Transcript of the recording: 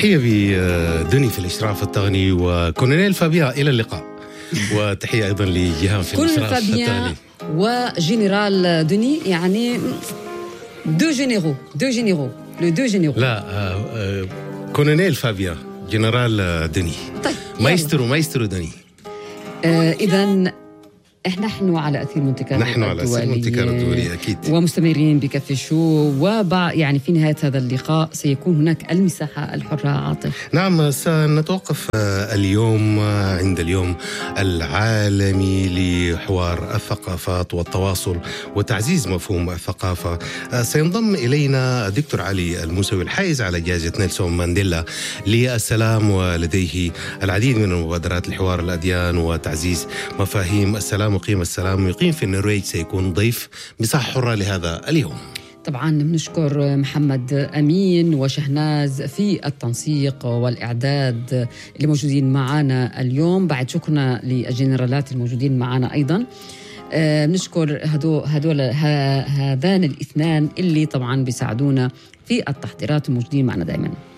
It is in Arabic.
تحية بدني في الإشراف التقني وكولونيل فابيان إلى اللقاء. وتحية أيضا لجيهان في الإشراف التقني وجنرال دني، يعني دو جينيرو لا كولونيل فابيان جنرال دني. طيب مايسترو دني. إذن نحن على أثير مونتي كارلو الدولي أكيد، ومستمرين بكافي شو. يعني في نهاية هذا اللقاء سيكون هناك المساحة الحرة. عاطف، نعم، سنتوقف اليوم عند اليوم العالمي لحوار الثقافات والتواصل وتعزيز مفهوم الثقافة. سينضم إلينا الدكتور علي الموسوي الحائز على جائزة نيلسون مانديلا للسلام، ولديه العديد من المبادرات لحوار الأديان وتعزيز مفاهيم السلام وقيم السلام، ويقيم في النرويج. سيكون ضيف مساحة حرة لهذا اليوم. طبعا بنشكر محمد أمين وشهناز في التنسيق والإعداد اللي موجودين معنا اليوم، بعد شكرنا للجنرالات الموجودين معنا أيضا. بنشكر هذان الاثنان اللي طبعا بيساعدونا في التحضيرات الموجودين معنا دائما.